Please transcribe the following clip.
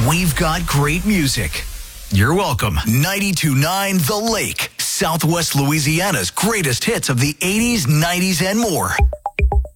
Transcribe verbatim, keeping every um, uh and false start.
We've got great music. You're welcome. ninety-two point nine The Lake, Southwest Louisiana's greatest hits of the eighties, nineties, and more.